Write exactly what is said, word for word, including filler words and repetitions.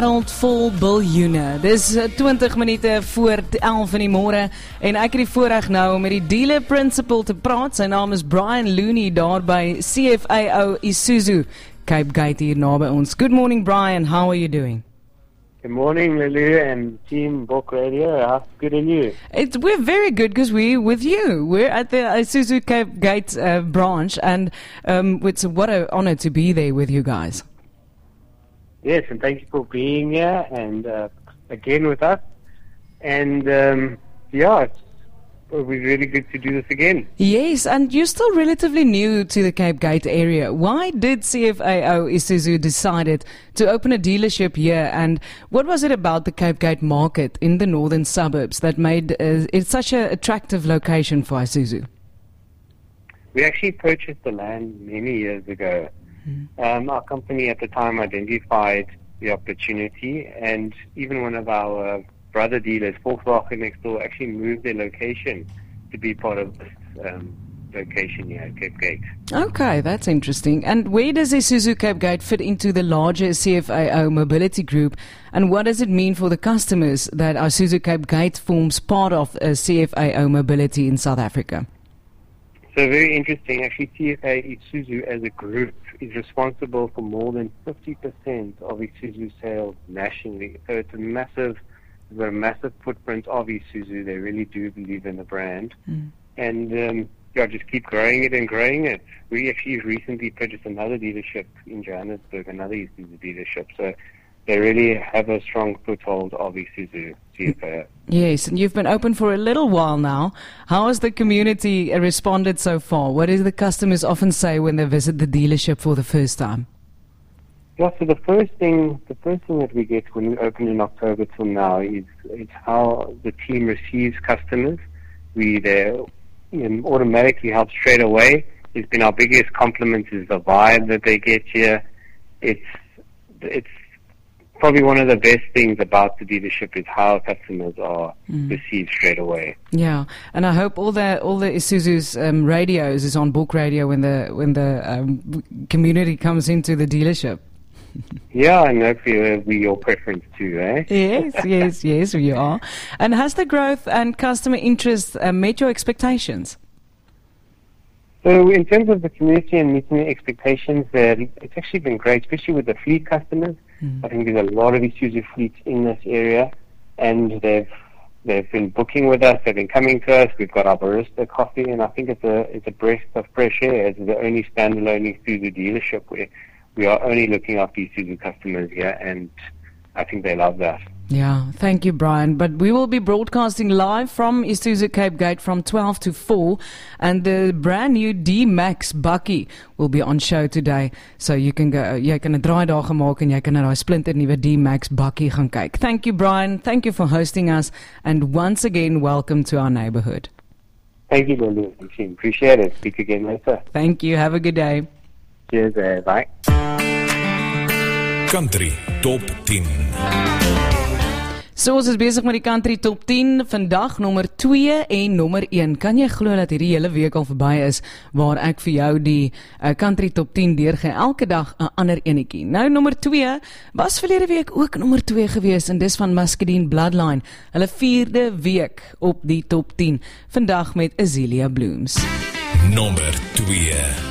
Wêreld vol biljoene. Dis twintig minute voor elf in die môre en ek het die voorreg nou om met die dealer principal te praat. Sy naam is Brian Looney daar by C F A O Isuzu Cape Gate hier naby ons. Good morning, Brian. How are you doing? Good morning, Lulu and Team Book Radio. How good are you? It's, we're very good because we're with you. We're at the Isuzu Cape Gate uh, branch, and um, it's what an honor to be there with you guys. Yes, and thank you for being here and uh, again with us. And um, yeah, it's, it'll be really good to do this again. Yes, and you're still relatively new to the Cape Gate area. Why did C F A O Isuzu decided to open a dealership here, and what was it about the Cape Gate market in the northern suburbs that made uh, it such an attractive location for Isuzu? We actually purchased the land many years ago. Mm-hmm. Um, our company at the time identified the opportunity, and even one of our uh, brother dealers, Volkswagen next door, actually moved their location to be part of this um, location here at Cape Gate. Okay, that's interesting. And where does Isuzu Cape Gate fit into the larger C F A O mobility group, and what does it mean for the customers that Isuzu Cape Gate forms part of uh, C F A O mobility in South Africa? So very interesting. Actually, C F A O Isuzu as a group is responsible for more than fifty percent of Isuzu sales nationally. So it's a massive, it's got a massive footprint of Isuzu. They really do believe in the brand. Mm. And um, yeah, just keep growing it and growing it. We actually recently purchased another dealership in Johannesburg, another Isuzu dealership. So they really have a strong foothold of Isuzu C F A O. Yes, and you've been open for a little while now. How has the community responded so far? What do the customers often say when they visit the dealership for the first time? Yeah, so the first thing, the first thing that we get when we open in October till now is it's how the team receives customers. We they you know, automatically help straight away. It's been our biggest compliment is the vibe that they get here. It's it's probably one of the best things about the dealership is how customers are mm. received straight away. Yeah, and I hope all the all the Isuzu's um, radios is on Book Radio when the when the um, community comes into the dealership. Yeah, and hopefully it'll be your preference too, eh? Yes, yes, yes, we are. And has the growth and customer interest uh, met your expectations? So in terms of the community and meeting the expectations, uh, it's actually been great, especially with the fleet customers. Mm. I think there's a lot of Isuzu fleets in this area, and they've they've been booking with us. They've been coming to us. We've got our barista coffee, and I think it's a it's a breath of fresh air. It's the only standalone Isuzu dealership where we are only looking after Isuzu customers here, and I think they love that. Yeah, thank you, Brian. But we will be broadcasting live from Isuzu Cape Gate from twelve to four, and the brand new D-Max Bakkie will be on show today. So you can go, jy kan 'n draai daar gemaak en jy kan na daai splinter nuwe D-Max Bakkie gaan kyk. Thank you, Brian. Thank you for hosting us, and once again, welcome to our neighborhood. Thank you, Lulu. Appreciate it. Speak again later. Thank you. Have a good day. Cheers. Uh, bye. Country Top tien. So ons is besig met die Country Top tien, vandag nommer twee en nommer een. Kan jy glo dat hierdie hele week al verby is waar ek vir jou die uh, Country Top tien deurgee, elke dag 'n ander enetjie. Nou nommer twee was verlede week ook nommer twee gewees, en dis van Muscadine Bloodline. Hulle vierde week op die Top tien, vandag met Azealia Blooms. Nommer twee.